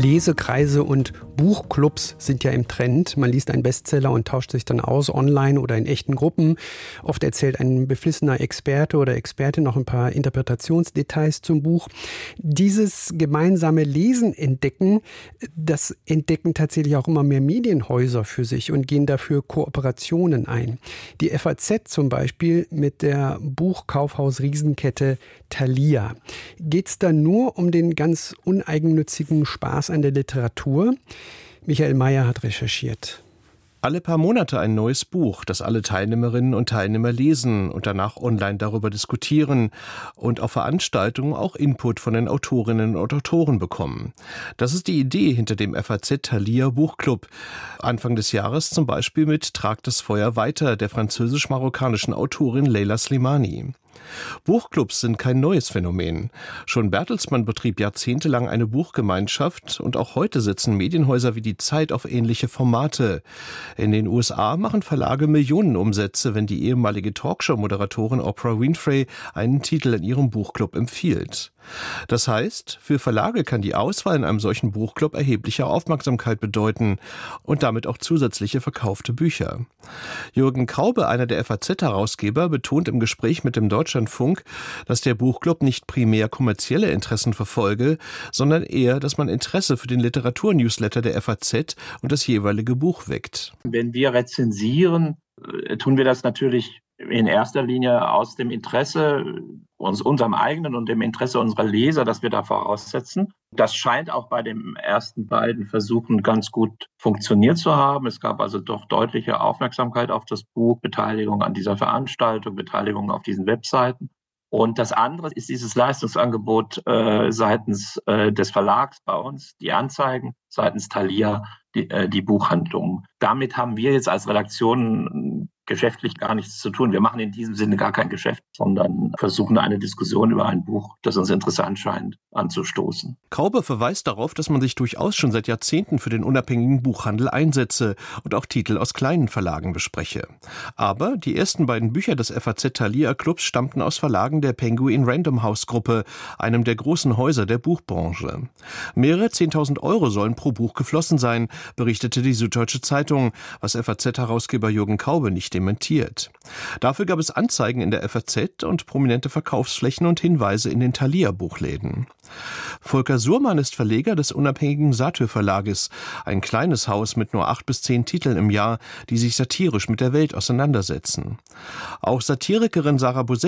Lesekreise und Buchclubs sind ja im Trend. Man liest einen Bestseller und tauscht sich dann aus, online oder in echten Gruppen. Oft erzählt ein beflissener Experte oder Expertin noch ein paar Interpretationsdetails zum Buch. Dieses gemeinsame Lesen entdecken, das entdecken tatsächlich auch immer mehr Medienhäuser für sich und gehen dafür Kooperationen ein. Die FAZ zum Beispiel mit der Buchkaufhaus-Riesenkette Thalia. Geht es da nur um den ganz uneigennützigen Spaß an der Literatur? Michael Mayer hat recherchiert. Alle paar Monate ein neues Buch, das alle Teilnehmerinnen und Teilnehmer lesen und danach online darüber diskutieren und auf Veranstaltungen auch Input von den Autorinnen und Autoren bekommen. Das ist die Idee hinter dem FAZ Thalia Buchclub. Anfang des Jahres zum Beispiel mit Trag das Feuer weiter der französisch-marokkanischen Autorin Leila Slimani. Buchclubs sind kein neues Phänomen. Schon Bertelsmann betrieb jahrzehntelang eine Buchgemeinschaft und auch heute setzen Medienhäuser wie die Zeit auf ähnliche Formate. In den USA machen Verlage Millionenumsätze, wenn die ehemalige Talkshow-Moderatorin Oprah Winfrey einen Titel in ihrem Buchclub empfiehlt. Das heißt, für Verlage kann die Auswahl in einem solchen Buchclub erhebliche Aufmerksamkeit bedeuten und damit auch zusätzliche verkaufte Bücher. Jürgen Kaube, einer der FAZ-Herausgeber, betont im Gespräch mit dem Deutschlandfunk, dass der Buchclub nicht primär kommerzielle Interessen verfolge, sondern eher, dass man Interesse für den Literaturnewsletter der FAZ und das jeweilige Buch weckt. Wenn wir rezensieren, tun wir das natürlich in erster Linie aus dem Interesse, unserem eigenen und dem Interesse unserer Leser, das wir da voraussetzen. Das scheint auch bei den ersten beiden Versuchen ganz gut funktioniert zu haben. Es gab also doch deutliche Aufmerksamkeit auf das Buch, Beteiligung an dieser Veranstaltung, Beteiligung auf diesen Webseiten. Und das andere ist dieses Leistungsangebot seitens des Verlags bei uns, die Anzeigen, seitens Thalia, die Buchhandlungen. Damit haben wir jetzt als Redaktion geschäftlich gar nichts zu tun. Wir machen in diesem Sinne gar kein Geschäft, sondern versuchen eine Diskussion über ein Buch, das uns interessant scheint, anzustoßen. Kaube verweist darauf, dass man sich durchaus schon seit Jahrzehnten für den unabhängigen Buchhandel einsetze und auch Titel aus kleinen Verlagen bespreche. Aber die ersten beiden Bücher des FAZ Thalia Clubs stammten aus Verlagen der Penguin Random House Gruppe, einem der großen Häuser der Buchbranche. Mehrere 10.000 € sollen pro Buch geflossen sein, berichtete die Süddeutsche Zeitung, was FAZ-Herausgeber Jürgen Kaube nicht dementiert. Dafür gab es Anzeigen in der FAZ und prominente Verkaufsflächen und Hinweise in den Thalia-Buchläden. Volker Surmann ist Verleger des unabhängigen Satyr-Verlages, ein kleines Haus mit nur 8 bis 10 Titeln im Jahr, die sich satirisch mit der Welt auseinandersetzen. Auch Satirikerin Sarah Bosetti